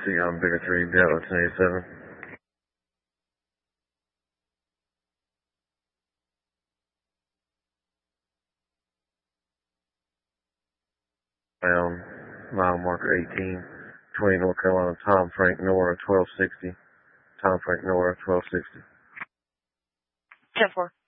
See, I'm bigger 3, Delta 1087. Found mile marker 18, 20 North Carolina, Tom Frank Nora, 1260. Tom Frank Nora, 1260. 10-4.